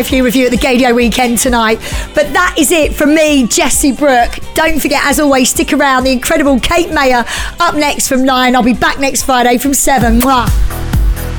live here with you at the Gaydio Weekend tonight. But that is it from me, Jessie Brooke. Don't forget, as always, stick around. The incredible Kate Mayer up next from 9. I'll be back next Friday from 7. Mwah.